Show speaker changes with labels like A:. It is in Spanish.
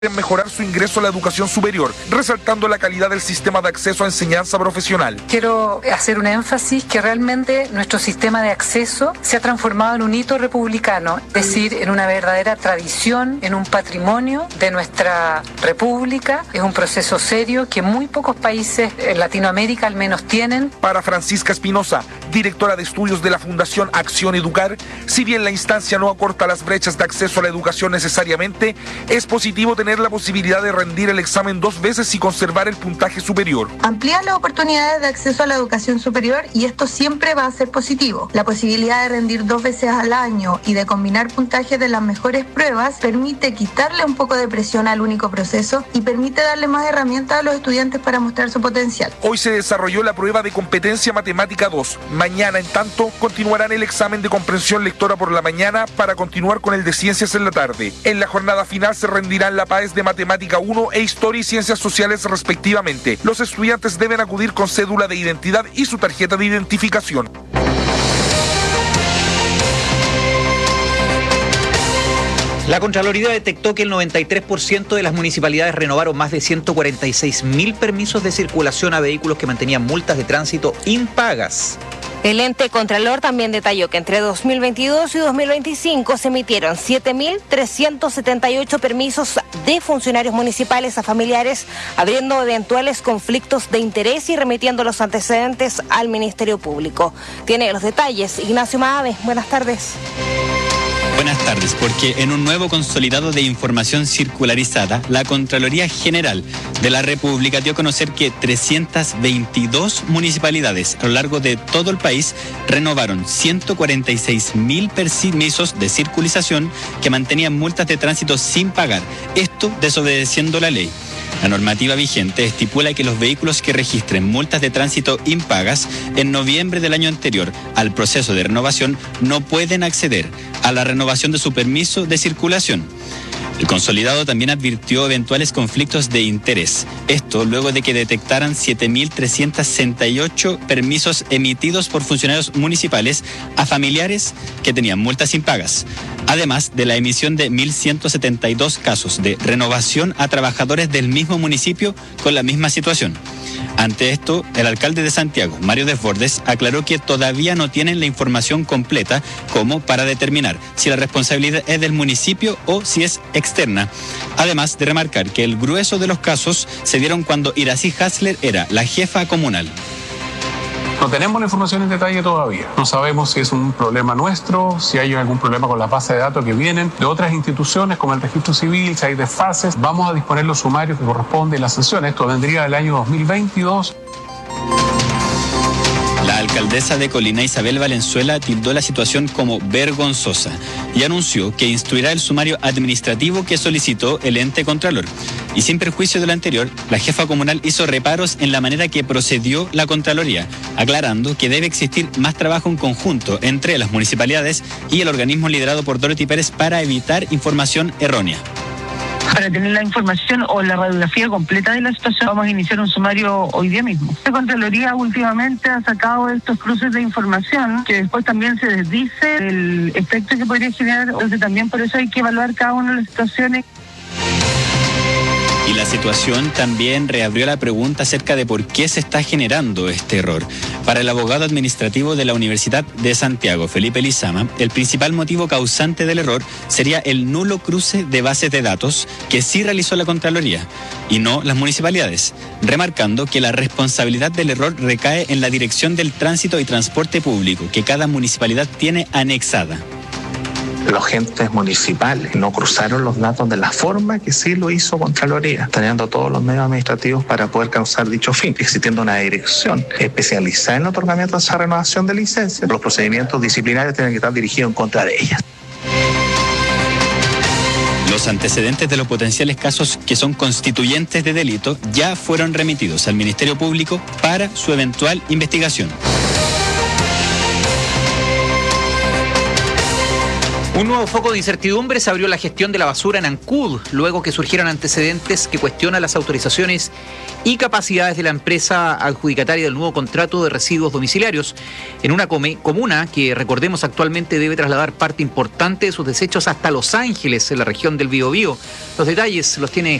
A: en mejorar su ingreso a la educación superior, resaltando la calidad del sistema de acceso a enseñanza profesional.
B: Quiero hacer un énfasis que realmente nuestro sistema de acceso se ha transformado en un hito republicano, es decir, en una verdadera tradición, en un patrimonio de nuestra república. Es un proceso serio que muy pocos países en Latinoamérica al menos tienen.
A: Para Francisca Espinosa, directora de estudios de la Fundación Acción Educar, si bien la instancia no acorta las brechas de acceso a la educación necesariamente, es positivo tener la posibilidad de rendir el examen 2 veces y conservar el puntaje superior.
C: Amplía las oportunidades de acceso a la educación superior y esto siempre va a ser positivo. La posibilidad de rendir 2 veces al año y de combinar puntajes de las mejores pruebas permite quitarle un poco de presión al único proceso y permite darle más herramientas a los estudiantes para mostrar su potencial.
A: Hoy se desarrolló la prueba de competencia matemática 2. Mañana, en tanto, continuarán el examen de comprensión lectora por la mañana para continuar con el de ciencias en la tarde. En la jornada final se rendirán la PAES de Matemática 1 e Historia y Ciencias Sociales respectivamente. Los estudiantes deben acudir con cédula de identidad y su tarjeta de identificación.
D: La Contraloría detectó que el 93% de las municipalidades renovaron más de 146.000 permisos de circulación a vehículos que mantenían multas de tránsito impagas.
E: El ente Contralor también detalló que entre 2022 y 2025 se emitieron 7.378 permisos de funcionarios municipales a familiares, abriendo eventuales conflictos de interés y remitiendo los antecedentes al Ministerio Público. Tiene los detalles Ignacio Maave. Buenas tardes.
F: Buenas tardes, porque en un nuevo consolidado de información circularizada, la Contraloría General de la República dio a conocer que 322 municipalidades a lo largo de todo el país renovaron 146.000 permisos de circulación que mantenían multas de tránsito sin pagar, esto desobedeciendo la ley. La normativa vigente estipula que los vehículos que registren multas de tránsito impagas en noviembre del año anterior al proceso de renovación no pueden acceder a la renovación de su permiso de circulación. El consolidado también advirtió eventuales conflictos de interés. Esto luego de que detectaran 7.368 permisos emitidos por funcionarios municipales a familiares que tenían multas impagas. Además de la emisión de 1.172 casos de renovación a trabajadores del mismo municipio con la misma situación. Ante esto, el alcalde de Santiago, Mario Desbordes, aclaró que todavía no tienen la información completa como para determinar si la responsabilidad es del municipio o si es externa. Además de remarcar que el grueso de los casos se dieron cuando Iracy Hasler era la jefa comunal.
G: No tenemos la información en detalle todavía. No sabemos si es un problema nuestro, si hay algún problema con las bases de datos que vienen de otras instituciones como el registro civil, si hay desfases. Vamos a disponer los sumarios que corresponden y las sanciones. Esto vendría del año 2022.
F: La alcaldesa de Colina, Isabel Valenzuela, tildó la situación como vergonzosa y anunció que instruirá el sumario administrativo que solicitó el ente Contralor. Y sin perjuicio de lo anterior, la jefa comunal hizo reparos en la manera que procedió la Contraloría, aclarando que debe existir más trabajo en conjunto entre las municipalidades y el organismo liderado por Dorothy Pérez para evitar información errónea.
H: Para tener la información o la radiografía completa de la situación, vamos a iniciar un sumario hoy día mismo. La Contraloría últimamente ha sacado estos cruces de información que después también se desdice el efecto que podría generar, entonces también por eso hay que evaluar cada una de las situaciones.
F: Y la situación también reabrió la pregunta acerca de por qué se está generando este error. Para el abogado administrativo de la Universidad de Santiago, Felipe Lizama, el principal motivo causante del error sería el nulo cruce de bases de datos que sí realizó la Contraloría y no las municipalidades, remarcando que la responsabilidad del error recae en la Dirección del Tránsito y Transporte Público que cada municipalidad tiene anexada.
I: Los entes municipales no cruzaron los datos de la forma que sí lo hizo Contraloría, teniendo todos los medios administrativos para poder causar dicho fin, existiendo una dirección especializada en el otorgamiento de esa renovación de licencias. Los procedimientos disciplinarios tienen que estar dirigidos en contra de ellas.
F: Los antecedentes de los potenciales casos que son constituyentes de delito ya fueron remitidos al Ministerio Público para su eventual investigación.
D: Un nuevo foco de incertidumbre se abrió la gestión de la basura en Ancud, luego que surgieron antecedentes que cuestionan las autorizaciones y capacidades de la empresa adjudicataria del nuevo contrato de residuos domiciliarios en una comuna que, recordemos, actualmente debe trasladar parte importante de sus desechos hasta Los Ángeles, en la región del Biobío. Los detalles los tiene